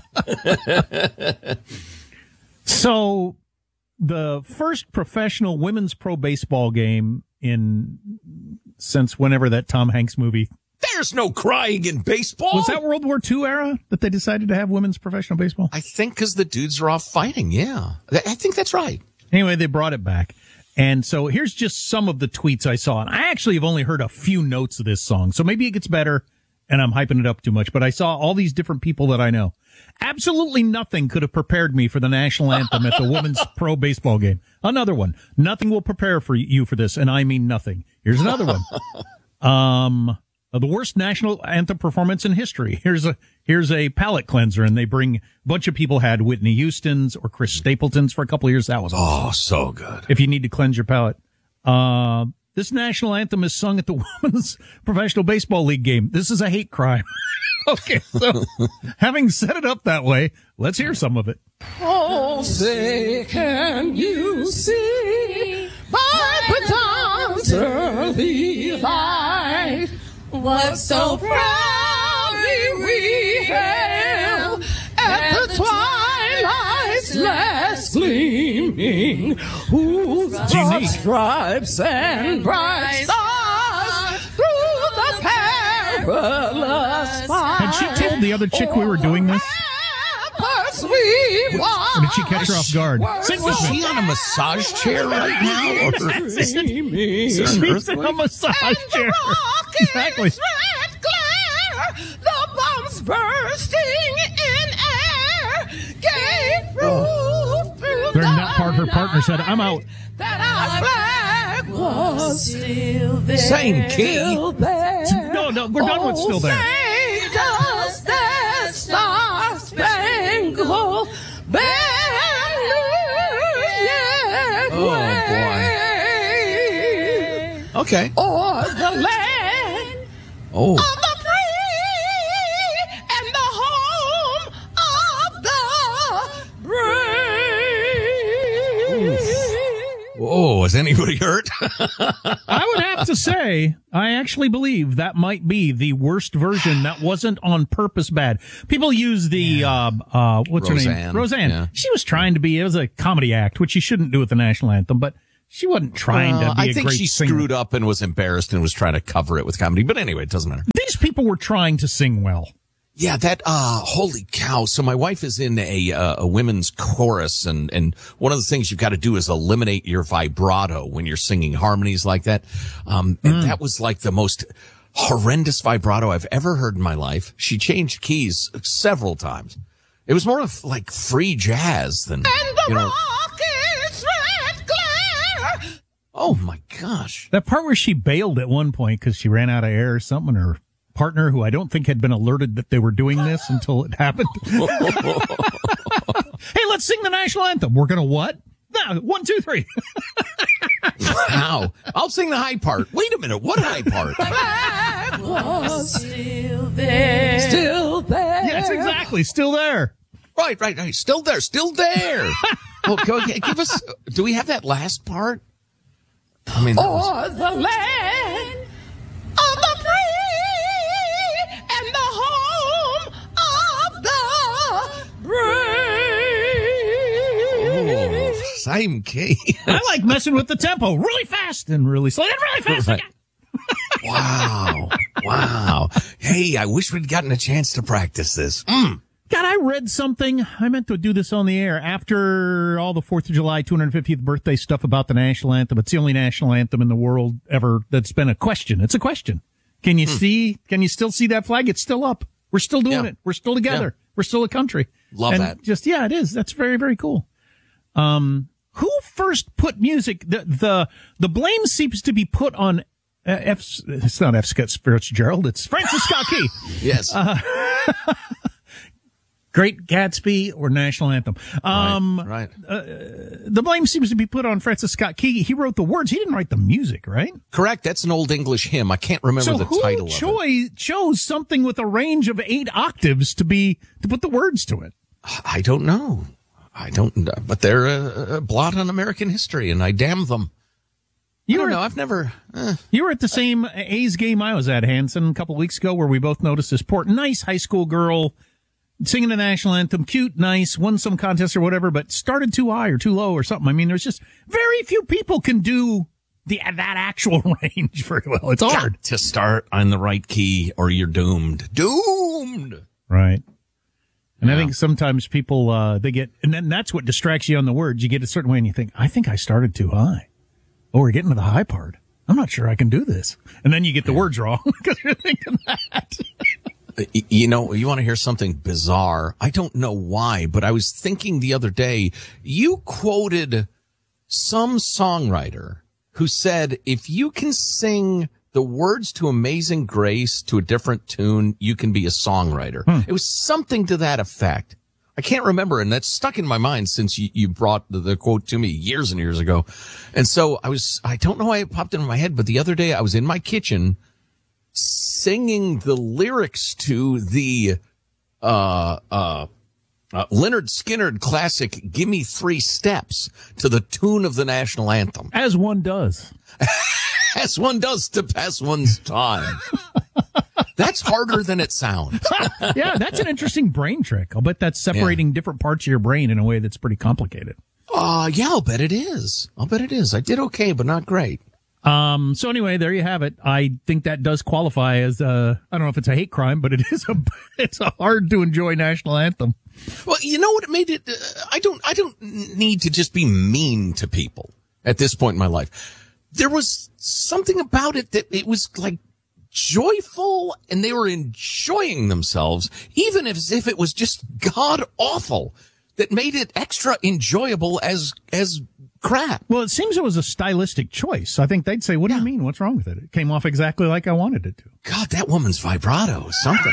So the first professional women's pro baseball game in since whenever that Tom Hanks movie. There's no crying in baseball. Was that World War Two era that they decided to have women's professional baseball? I think because the dudes are off fighting. Yeah. I think that's right. Anyway, they brought it back. And so here's just some of the tweets I saw. And I actually have only heard a few notes of this song. So maybe it gets better and I'm hyping it up too much. But I saw all these different people that I know. Absolutely nothing could have prepared me for the national anthem at the women's pro baseball game. Another one. Nothing will prepare for you for this. And I mean nothing. Here's another one. Um, the worst national anthem performance in history. Here's a, here's a palate cleanser. And they bring a bunch of people had Whitney Houston's or Chris Stapleton's for a couple of years. That was awesome. Oh, so good. If you need to cleanse your palate. Uh, this national anthem is sung at the Women's Professional Baseball League game. This is a hate crime. Okay, so having set it up that way, let's hear some of it. Oh, say can you see by the dawn's early light what so proudly we hailed at the twilight's last gleaming, whose broad stripes and bright stars through the perilous fight. Had she told the other chick we were doing this? Or did she catch her off guard? Sing with me. Is she on a massage chair right now? Or She's in a massage chair. Exactly. The bombs bursting in air gave proof through During that part, her partner said, I'm out. that our flag was still there. Same key. No, no, we're done with still there. Say does that star spangled banner yet Oh, wave boy. Okay. o'er the land Oh. of the free and the home of the brave. Whoa, is anybody hurt? I would have to say, I actually believe that might be the worst version that wasn't on purpose bad. People use the, yeah. uh, uh, what's Roseanne. her name? Roseanne. Yeah. She was trying to be, it was a comedy act, which she shouldn't do with the national anthem, but she wasn't trying uh, to be I a think great she singer. screwed up and was embarrassed and was trying to cover it with comedy. But anyway, it doesn't matter. These people were trying to sing well. Yeah, that, uh, holy cow. So my wife is in a, uh, a women's chorus, and, and one of the things you've got to do is eliminate your vibrato when you're singing harmonies like that. Um, and Mm. that was like the most horrendous vibrato I've ever heard in my life. She changed keys several times. It was more of like free jazz than, you know. Oh my gosh. That part where she bailed at one point because she ran out of air or something, or partner who I don't think had been alerted that they were doing this until it happened. Hey, let's sing the national anthem. We're going to what? No, one, two, three. Wow. I'll sing the high part. Wait a minute. What high part? Was still there. Still there. Yes, exactly. Still there. Right, right, right. Still there. Still there. Well, go, give us. Do we have that last part? I mean, that was... Or the land of the free and the home of the brave. Oh, same key. I like messing with the tempo really fast and really slow and really fast. Right. Wow. Wow. Hey, I wish we'd gotten a chance to practice this. Mm. God, I read something. I meant to do this on the air after all the fourth of July, two hundred fiftieth birthday stuff about the national anthem. It's the only national anthem in the world ever that's been a question. It's a question. Can you hmm. see, can you still see that flag? It's still up. We're still doing yeah. it. We're still together. Yeah. We're still a country. Love and that. Just, yeah, it is. That's very, very cool. Um, who first put music? The, the, the blame seems to be put on uh, F, it's not F. Scott Fitzgerald. It's Francis Scott Key. Yes. Uh, Great Gatsby or National Anthem. Um, right. right. Uh, the blame seems to be put on Francis Scott Key. He wrote the words. He didn't write the music, right? Correct. That's an old English hymn. I can't remember so the who title cho- of it. chose something with a range of eight octaves to be to put the words to it? I don't know. I don't. But they're a, a blot on American history, and I damn them. You I don't know. I've never. Eh. You were at the same A's game I was at, Hanson, a couple of weeks ago, where we both noticed this poor, nice high school girl singing the national anthem, cute, nice, won some contest or whatever, but started too high or too low or something. I mean, there's just very few people can do the that actual range very well. It's hard. Got to start on the right key or you're doomed. Doomed. Right. And yeah. I think sometimes people, uh, they get, and then that's what distracts you on the words. You get a certain way and you think, I think I started too high. Oh, we're getting to the high part. I'm not sure I can do this. And then you get the yeah. words wrong because you're thinking that. You know, you want to hear something bizarre? I don't know why, but I was thinking the other day, you quoted some songwriter who said, if you can sing the words to Amazing Grace to a different tune, you can be a songwriter. Hmm. It was something to that effect. I can't remember, and that's stuck in my mind since you, you brought the, the quote to me years and years ago. And so I was, I don't know why it popped into my head, but the other day I was in my kitchen singing the lyrics to the uh, uh, uh, Leonard Skinner classic "Gimme Three Steps" to the tune of the national anthem. As one does. As one does to pass one's time. That's harder than it sounds. Yeah, that's an interesting brain trick. I'll bet that's separating yeah. different parts of your brain in a way that's pretty complicated. Uh, yeah, I'll bet it is. I'll bet it is. I did okay, but not great. Um, so anyway, there you have it. I think that does qualify as a, I don't know if it's a hate crime, but it is a, it's a hard to enjoy national anthem. Well, you know what it made it, uh, I don't, I don't need to just be mean to people at this point in my life. There was something about it that it was like joyful and they were enjoying themselves, even as if it was just god awful, that made it extra enjoyable as, as, crap. Well, it seems it was a stylistic choice. I think they'd say, what do yeah. you mean? What's wrong with it? It came off exactly like I wanted it to. God, that woman's vibrato is something.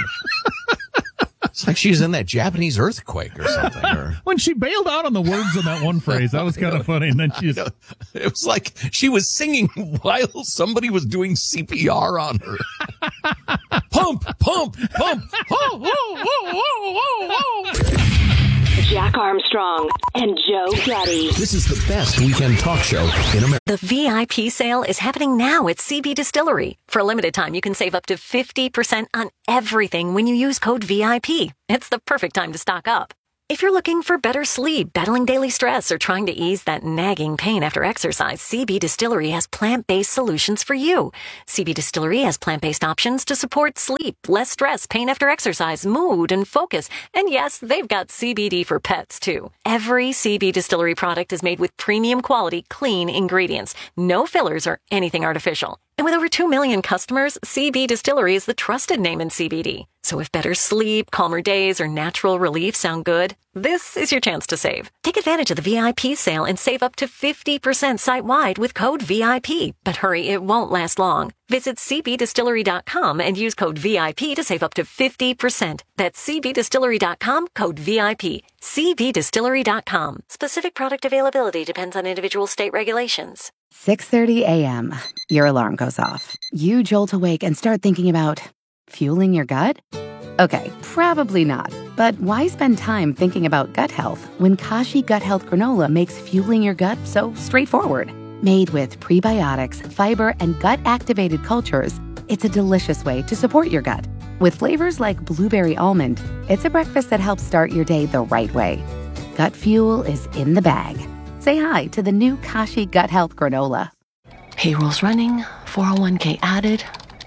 It's like she was in that Japanese earthquake or something. Or... When she bailed out on the words in that one phrase, that was kind of funny. And then she just... It was like she was singing while somebody was doing C P R on her. Pump, pump, pump. Oh, oh, oh, oh, oh, oh. Jack Armstrong and Joe Getty. This is the best weekend talk show in America. The V I P sale is happening now at C B Distillery. For a limited time, you can save up to fifty percent on everything when you use code V I P. It's the perfect time to stock up. If you're looking for better sleep, battling daily stress, or trying to ease that nagging pain after exercise, C B Distillery has plant-based solutions for you. C B Distillery has plant-based options to support sleep, less stress, pain after exercise, mood, and focus. And yes, they've got C B D for pets, too. Every C B Distillery product is made with premium quality, clean ingredients. No fillers or anything artificial. And with over two million customers, C B Distillery is the trusted name in C B D. So if better sleep, calmer days, or natural relief sound good, this is your chance to save. Take advantage of the V I P sale and save up to fifty percent site-wide with code V I P. But hurry, it won't last long. Visit C B distillery dot com and use code V I P to save up to fifty percent. That's C B distillery dot com, code V I P. C B distillery dot com. Specific product availability depends on individual state regulations. six thirty a.m. Your alarm goes off. You jolt awake and start thinking about fueling your gut? Okay, probably not. But why spend time thinking about gut health when Kashi Gut Health Granola makes fueling your gut so straightforward? Made with prebiotics, fiber, and gut-activated cultures, it's a delicious way to support your gut. With flavors like blueberry almond, it's a breakfast that helps start your day the right way. Gut fuel is in the bag. Say hi to the new Kashi Gut Health Granola. Payroll's running, four oh one k added.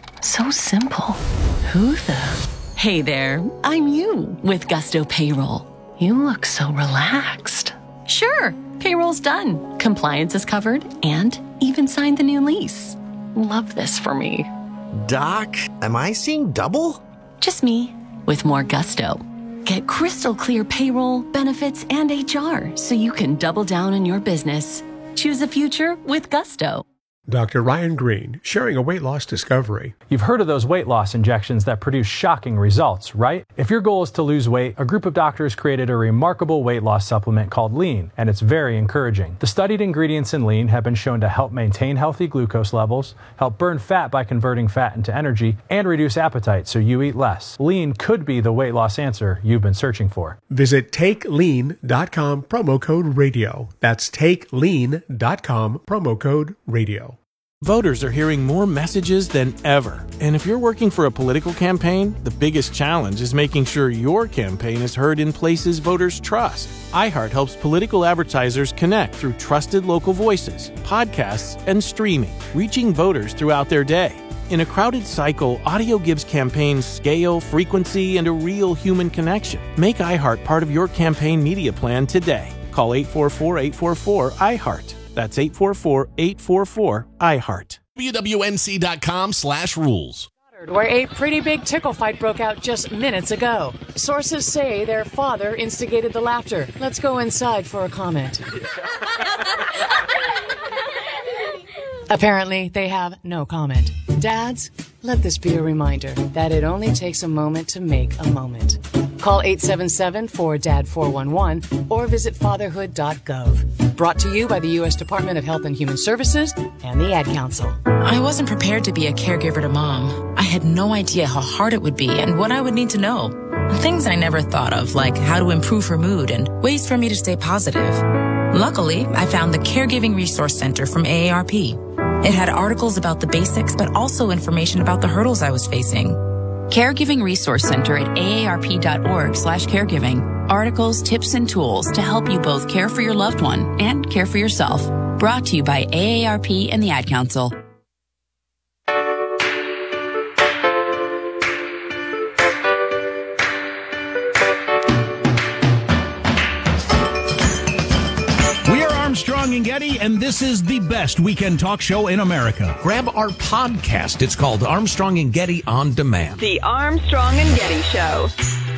So simple. Who the... Hey there, I'm you with Gusto Payroll. You look so relaxed. Sure, payroll's done. Compliance is covered and even signed the new lease. Love this for me. Doc, am I seeing double? Just me with more gusto. Get crystal clear payroll, benefits, and H R so you can double down on your business. Choose a future with Gusto. Doctor Ryan Green, sharing a weight loss discovery. You've heard of those weight loss injections that produce shocking results, right? If your goal is to lose weight, a group of doctors created a remarkable weight loss supplement called Lean, and it's very encouraging. The studied ingredients in Lean have been shown to help maintain healthy glucose levels, help burn fat by converting fat into energy, and reduce appetite so you eat less. Lean could be the weight loss answer you've been searching for. Visit take lean dot com, promo code radio. That's take lean dot com, promo code radio. Voters are hearing more messages than ever. And if you're working for a political campaign, the biggest challenge is making sure your campaign is heard in places voters trust. iHeart helps political advertisers connect through trusted local voices, podcasts, and streaming, reaching voters throughout their day. In a crowded cycle, audio gives campaigns scale, frequency, and a real human connection. Make iHeart part of your campaign media plan today. Call eight four four, eight four four, iHeart. That's eight four four, eight four four, iHeart. W W N C dot com slash rules. Where a pretty big tickle fight broke out just minutes ago. Sources say their father instigated the laughter. Let's go inside for a comment. Apparently, they have no comment. Dads, let this be a reminder that it only takes a moment to make a moment. Call eight seven seven, four D A D, four one one or visit fatherhood dot gov. Brought to you by the U S Department of Health and Human Services and the Ad Council. I wasn't prepared to be a caregiver to Mom. I had no idea how hard it would be and what I would need to know. Things I never thought of, like how to improve her mood and ways for me to stay positive. Luckily, I found the Caregiving Resource Center from A A R P. It had articles about the basics, but also information about the hurdles I was facing. Caregiving Resource Center at A A R P dot org slash caregiving. Articles, tips, and tools to help you both care for your loved one and care for yourself. Brought to you by A A R P and the Ad Council. Armstrong and Getty, and this is the best weekend talk show in America. Grab our podcast. It's called Armstrong and Getty On Demand. The Armstrong and Getty Show.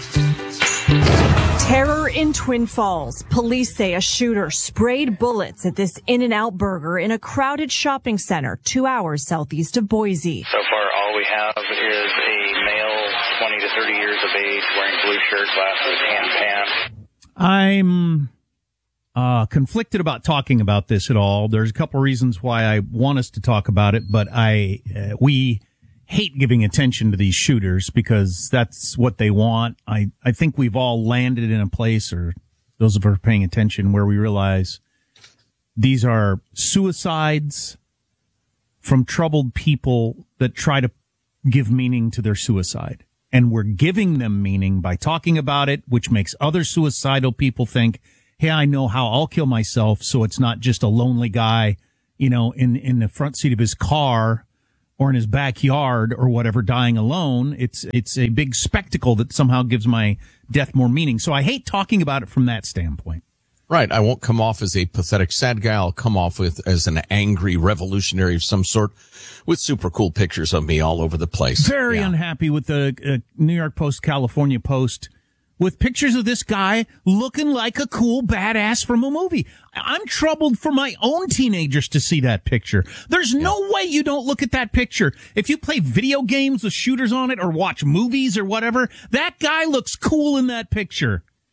Terror in Twin Falls. Police say a shooter sprayed bullets at this In-N-Out Burger in a crowded shopping center two hours southeast of Boise. So far, all we have is a male, twenty to thirty years of age, wearing blue shirt, glasses, and pants. I'm uh, conflicted about talking about this at all. There's a couple reasons why I want us to talk about it, but I uh, we hate giving attention to these shooters because that's what they want. I, I think we've all landed in a place, or those of us paying attention, where we realize these are suicides from troubled people that try to give meaning to their suicide. And we're giving them meaning by talking about it, which makes other suicidal people think, hey, I know how I'll kill myself, so it's not just a lonely guy, you know, in, in the front seat of his car or in his backyard or whatever, dying alone. It's, it's a big spectacle that somehow gives my death more meaning. So I hate talking about it from that standpoint. Right. I won't come off as a pathetic sad guy. I'll come off with as an angry revolutionary of some sort with super cool pictures of me all over the place. Very yeah. unhappy with the uh, New York Post, California Post, with pictures of this guy looking like a cool badass from a movie. I'm troubled for my own teenagers to see that picture. There's yeah. no way you don't look at that picture. If you play video games with shooters on it or watch movies or whatever, that guy looks cool in that picture.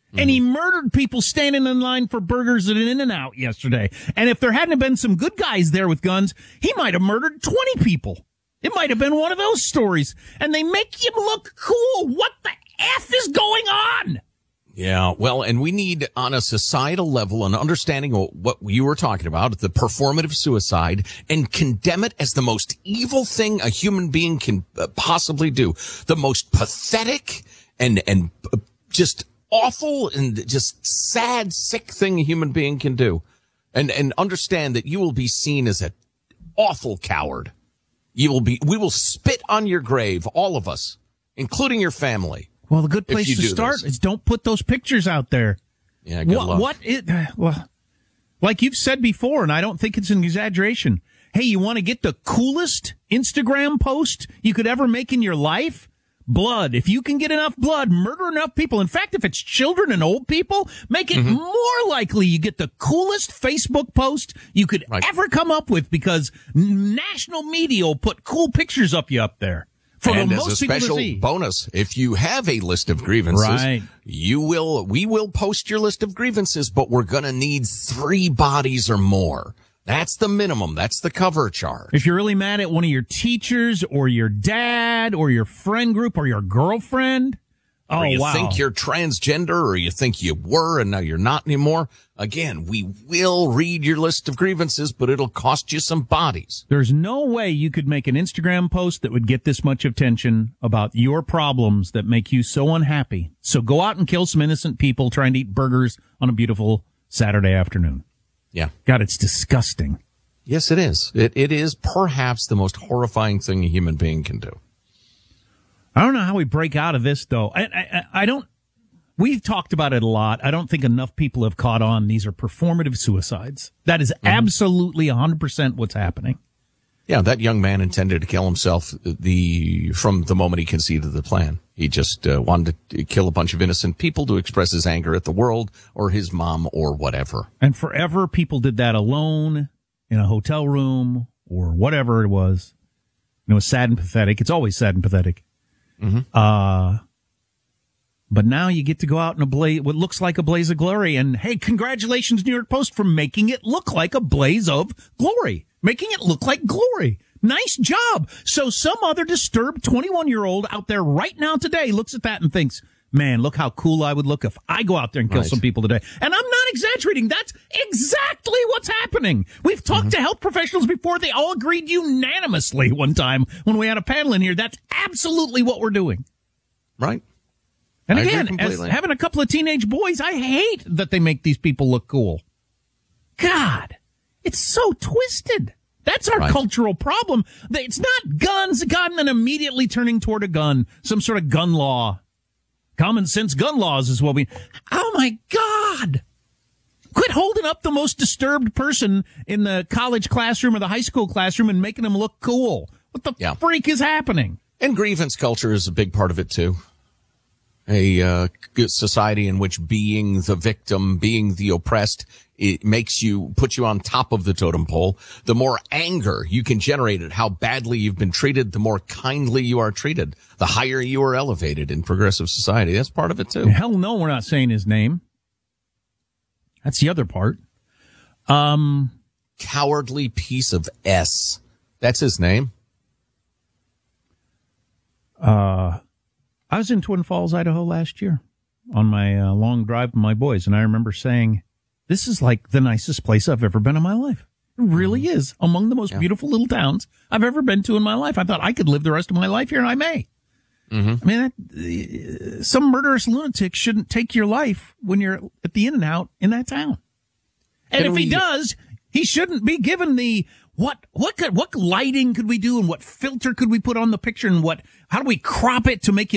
Mm-hmm. And he murdered people standing in line for burgers at an In-N-Out yesterday. And if there hadn't been some good guys there with guns, he might have murdered twenty people. It might have been one of those stories. And they make him look cool. What the F is going on? Yeah, well, and we need on a societal level an understanding of what you were talking about, the performative suicide, and condemn it as the most evil thing a human being can possibly do. The most pathetic and, and just awful and just sad, sick thing a human being can do. And, and understand that you will be seen as an awful coward. You will be, we will spit on your grave, all of us, including your family. Well, the good place to start this. is don't put those pictures out there. Yeah, good what, luck. What it, well, like you've said before, and I don't think it's an exaggeration. Hey, you want to get the coolest Instagram post you could ever make in your life? Blood. If you can get enough blood, murder enough people. In fact, if it's children and old people, make it mm-hmm. more likely you get the coolest Facebook post you could right. ever come up with, because national media will put cool pictures of you up there. For and most as a special bonus, if you have a list of grievances, right. you will, we will post your list of grievances, but we're going to need three bodies or more. That's the minimum. That's the cover charge. If you're really mad at one of your teachers or your dad or your friend group or your girlfriend, oh, or you wow. think you're transgender, or you think you were and now you're not anymore. Again, we will read your list of grievances, but it'll cost you some bodies. There's no way you could make an Instagram post that would get this much attention about your problems that make you so unhappy. So go out and kill some innocent people trying to eat burgers on a beautiful Saturday afternoon. Yeah. God, it's disgusting. Yes, it is. It, it is perhaps the most horrifying thing a human being can do. I don't know how we break out of this, though. I, I, I don't. We've talked about it a lot. I don't think enough people have caught on. These are performative suicides. That is mm-hmm. absolutely one hundred percent what's happening. Yeah, that young man intended to kill himself the from the moment he conceived of the plan. He just uh, wanted to kill a bunch of innocent people to express his anger at the world or his mom or whatever. And forever, people did that alone in a hotel room or whatever it was. And it was sad and pathetic. It's always sad and pathetic. Mm-hmm. Uh, but now you get to go out in a blaze, what looks like a blaze of glory. And hey, congratulations, New York Post, for making it look like a blaze of glory, making it look like glory. Nice job. So some other disturbed twenty-one year old out there right now today looks at that and thinks, man, look how cool I would look if I go out there and kill right. some people today. And I'm not exaggerating. That's exactly what's happening. We've talked mm-hmm. to health professionals before. They all agreed unanimously one time when we had a panel in here. That's absolutely what we're doing. Right. And I again, as having a couple of teenage boys, I hate that they make these people look cool. God, it's so twisted. That's our right. cultural problem. It's not guns, God, and then immediately turning toward a gun, some sort of gun law. Common sense gun laws is what we... Oh, my God. Quit holding up the most disturbed person in the college classroom or the high school classroom and making them look cool. What the yeah. freak is happening? And grievance culture is a big part of it, too. A uh, society in which being the victim, being the oppressed, it makes you, put you on top of the totem pole. The more anger you can generate at how badly you've been treated, the more kindly you are treated, the higher you are elevated in progressive society. That's part of it, too. Hell no, we're not saying his name. That's the other part. Um, Cowardly piece of S. That's his name. Uh, I was in Twin Falls, Idaho last year on my uh, long drive with my boys, and I remember saying, this is like the nicest place I've ever been in my life. It really mm-hmm. is among the most yeah. beautiful little towns I've ever been to in my life. I thought I could live the rest of my life here, and I may. Mm-hmm. I mean, that, uh, some murderous lunatic shouldn't take your life when you're at the In-N-Out in that town. And Can if we... he does, he shouldn't be given the, what, what could, what lighting could we do and what filter could we put on the picture and what, how do we crop it to make you